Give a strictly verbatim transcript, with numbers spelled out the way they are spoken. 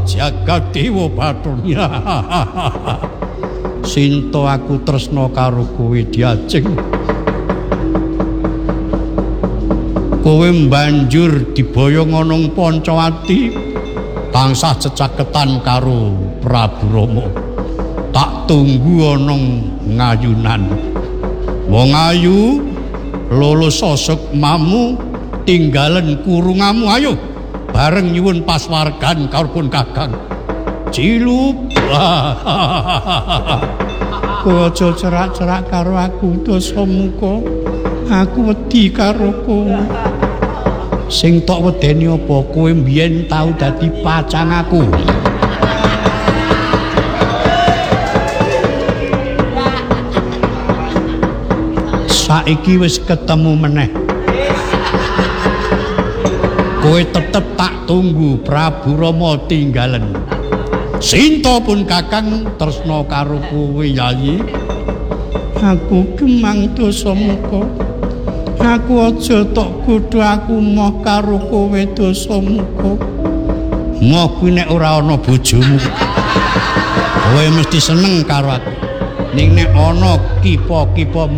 Jagadewa Bathara. Sinta aku tresna karo kowe Diajeng. Kowe banjur diboyong ana ing Pancawati tansah cecaketan karo Prabu Rama. Tak tunggu ana ngayunan. Wong ayu lolo sosok mamu tinggalen kurungamu ayo bareng nyuwun paswargan karo Kakang. Cilup. Kowe aja cerak-cerak karo aku Dasamuka. Aku wedi karo kowe. Sing tok wedeni apa kowe mbiyen tau dadi pacang aku. Saiki wis ketemu meneh. Kowe tetep tak tunggu Prabu Rama tinggalen. Sinta pun Kakang tresna karo kowe Yayi. Aku gemang Dasamuka. Aku aja tok godho aku moh karo kowe Dasamuka. Moh kuwi nek ora ana bojomu. Kowe mesti seneng karo aku. Ning nek ana kipa-kipa